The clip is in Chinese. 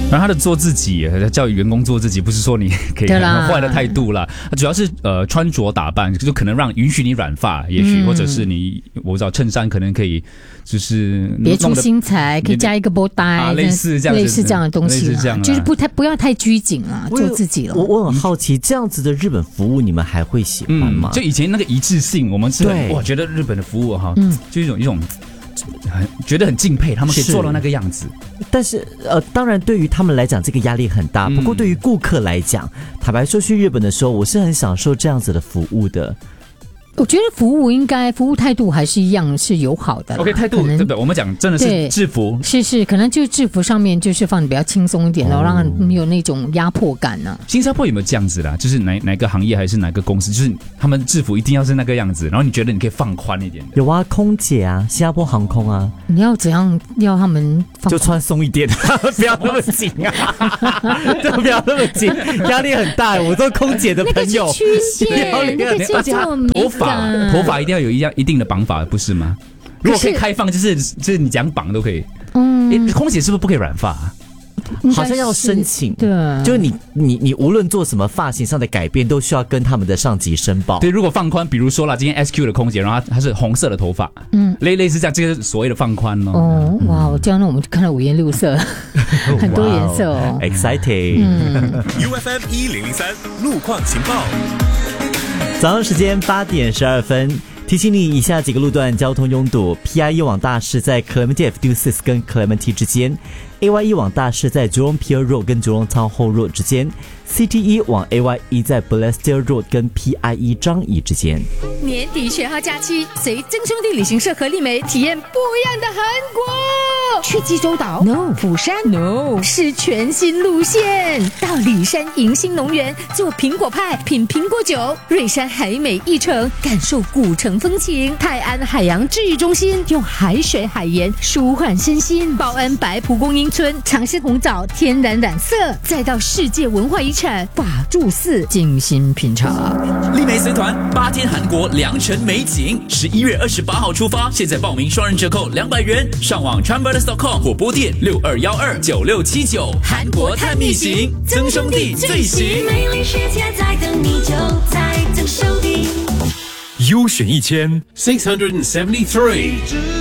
然后他的做自己，教育员工做自己，不是说你可以很坏的态度啦，主要是穿着打扮，就可能允许你染发，也许或者是你我不知道衬衫可能可以就是别出心裁，可以加一个 bow tie， 类似这样的东西啦，就是不要太拘谨啊，做自己了。 我很好奇，这样子的日本服务你们还会喜欢吗？ 就以前那个一致性，我们是我觉得日本的服务哈，就一种觉得很敬佩，他们可以做到那个样子。 但是当然对于他们来讲这个压力很大，不过对于顾客来讲，坦白说去日本的时候我是很享受这样子的服务的。 我觉得服务态度还是一样是友好的。 OK， 态度对不对？我们讲真的是制服， 是，可能就是制服上面就是放的比较轻松一点，然后让没有那种压迫感呢。 新加坡有没有这样子啦？就是哪个行业还是哪个公司，就是他们制服一定要是那个样子，然后你觉得你可以放宽一点的？ 有啊，空姐啊，新加坡航空啊， 你要怎样要他们放宽？ 就穿松一点，不要那么紧啊，就不要那么紧，压力很大。我做空姐的朋友， 那个是曲线，那个叫做头发一定要有一定的绑法，不是吗？如果可以开放，就是你怎样绑都可以。空姐是不是不可以染发啊？ 好像要申请， 对， 就是你无论做什么发型上的改变，都需要跟他们的上级申报。 对，如果放宽，比如说啦，今天 SQ 的空姐，然后她是红色的头发，类似这样，这个是所谓的放宽咯。 哦，哇，这样我们就看到五颜六色，很多颜色哦 ，exciting。UFM 1003路况情报， 早上时间8点12分。提醒你以下几个路段交通拥堵 ：PIE 往大市在 Clementi F6 跟 Clementi 之间 ；AYE 往大市在 Jurong Pier Road 跟 Jurong Town Hall Road 之间 ；CTE 往 AYE 在 Balestier Road 跟 PIE 张掖之间。 年底全号假期，随曾兄弟旅行社和丽梅体验不一样的韩国。去济州岛 ？No。釜山 ？No。是全新路线，到里山迎新农园做苹果派，品苹果酒；瑞山海美一城，感受古城风情；泰安海洋治愈中心用海水海盐舒缓身心；报恩白蒲公英村尝鲜红枣天然染色，再到世界文化遗产法住寺静心品尝。 丽梅随团8天韩国良辰美景，11月28号出发，现在报名双人折扣200元，上网 Chanbrothers.com 或拨电62129679。韩国探秘行，曾兄弟最行， 美丽世界在等你，就在曾兄弟。 优选1000 673